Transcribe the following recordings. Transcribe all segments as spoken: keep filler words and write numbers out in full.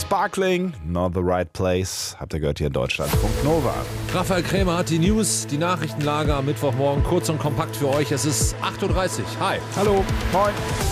Sparkling, not the right place. Habt ihr gehört hier in Deutschlandfunk Nova. Raphael Krämer hat die News, die Nachrichtenlage am Mittwochmorgen kurz und kompakt für euch. Es ist acht Uhr dreißig. Hi. Hallo. Moin.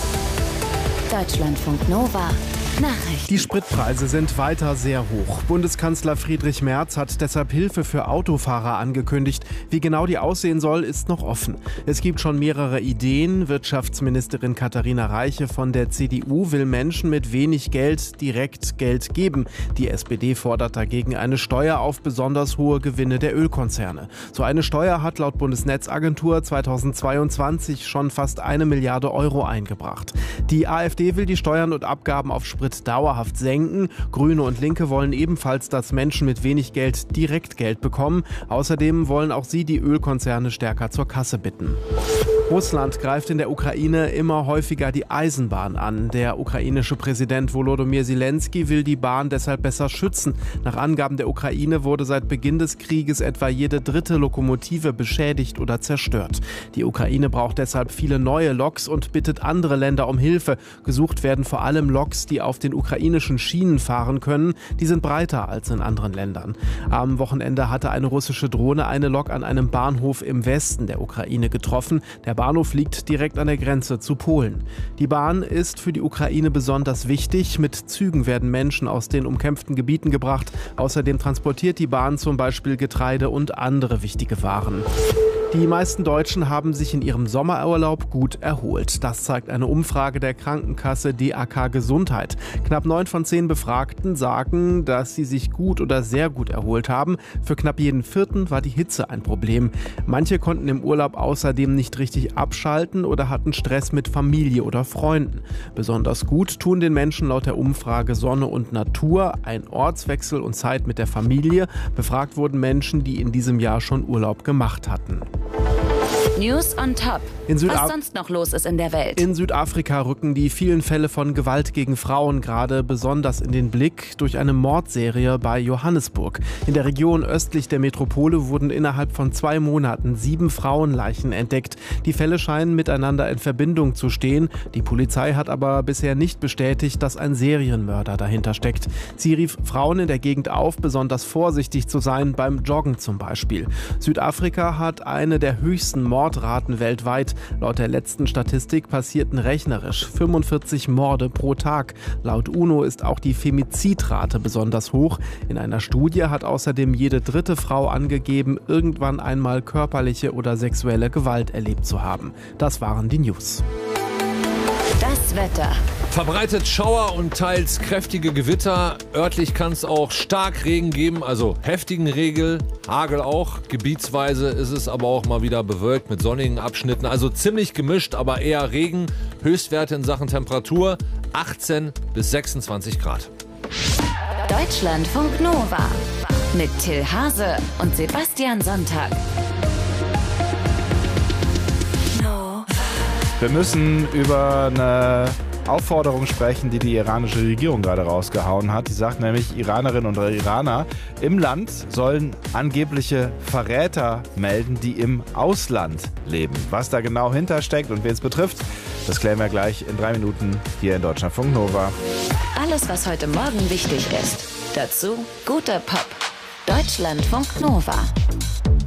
Deutschlandfunk Nova. Nachrichten. Die Spritpreise sind weiter sehr hoch. Bundeskanzler Friedrich Merz hat deshalb Hilfe für Autofahrer angekündigt. Wie genau die aussehen soll, ist noch offen. Es gibt schon mehrere Ideen. Wirtschaftsministerin Katharina Reiche von der C D U will Menschen mit wenig Geld direkt Geld geben. Die S P D fordert dagegen eine Steuer auf besonders hohe Gewinne der Ölkonzerne. So eine Steuer hat laut Bundesnetzagentur zweitausendzweiundzwanzig schon fast eine Milliarde Euro eingebracht. Die AfD will die Steuern und Abgaben auf Sprit dauerhaft senken. Grüne und Linke wollen ebenfalls, dass Menschen mit wenig Geld direkt Geld bekommen. Außerdem wollen auch sie die Ölkonzerne stärker zur Kasse bitten. Russland greift in der Ukraine immer häufiger die Eisenbahn an. Der ukrainische Präsident Volodymyr Zelensky will die Bahn deshalb besser schützen. Nach Angaben der Ukraine wurde seit Beginn des Krieges etwa jede dritte Lokomotive beschädigt oder zerstört. Die Ukraine braucht deshalb viele neue Loks und bittet andere Länder um Hilfe. Gesucht werden vor allem Loks, die auf den ukrainischen Schienen fahren können. Die sind breiter als in anderen Ländern. Am Wochenende hatte eine russische Drohne eine Lok an einem Bahnhof im Westen der Ukraine getroffen. Der Bahnhof liegt direkt an der Grenze zu Polen. Die Bahn ist für die Ukraine besonders wichtig. Mit Zügen werden Menschen aus den umkämpften Gebieten gebracht. Außerdem transportiert die Bahn zum Beispiel Getreide und andere wichtige Waren. Die meisten Deutschen haben sich in ihrem Sommerurlaub gut erholt. Das zeigt eine Umfrage der Krankenkasse D A K Gesundheit. Knapp neun von zehn Befragten sagen, dass sie sich gut oder sehr gut erholt haben. Für knapp jeden Vierten war die Hitze ein Problem. Manche konnten im Urlaub außerdem nicht richtig abschalten oder hatten Stress mit Familie oder Freunden. Besonders gut tun den Menschen laut der Umfrage Sonne und Natur, ein Ortswechsel und Zeit mit der Familie. Befragt wurden Menschen, die in diesem Jahr schon Urlaub gemacht hatten. News on top. In Südaf- Was sonst noch los ist in der Welt. In Südafrika rücken die vielen Fälle von Gewalt gegen Frauen gerade besonders in den Blick durch eine Mordserie bei Johannesburg. In der Region östlich der Metropole wurden innerhalb von zwei Monaten sieben Frauenleichen entdeckt. Die Fälle scheinen miteinander in Verbindung zu stehen. Die Polizei hat aber bisher nicht bestätigt, dass ein Serienmörder dahinter steckt. Sie rief Frauen in der Gegend auf, besonders vorsichtig zu sein, beim Joggen zum Beispiel. Südafrika hat eine der höchsten Mordraten weltweit. Laut der letzten Statistik passierten rechnerisch fünfundvierzig Morde pro Tag. Laut UNO ist auch die Femizidrate besonders hoch. In einer Studie hat außerdem jede dritte Frau angegeben, irgendwann einmal körperliche oder sexuelle Gewalt erlebt zu haben. Das waren die News. Das Wetter. Verbreitet Schauer und teils kräftige Gewitter. Örtlich kann es auch stark Regen geben, also heftigen Regen, Hagel auch. Gebietsweise ist es aber auch mal wieder bewölkt mit sonnigen Abschnitten. Also ziemlich gemischt, aber eher Regen. Höchstwerte in Sachen Temperatur achtzehn bis sechsundzwanzig Grad. Deutschlandfunk Nova. Mit Till Hase und Sebastian Sonntag. Wir müssen über eine Aufforderung sprechen, die die iranische Regierung gerade rausgehauen hat. Die sagt nämlich, Iranerinnen und Iraner im Land sollen angebliche Verräter melden, die im Ausland leben. Was da genau hintersteckt und wen es betrifft, das klären wir gleich in drei Minuten hier in Deutschlandfunk Nova. Alles, was heute Morgen wichtig ist. Dazu guter Pop. Deutschlandfunk Nova.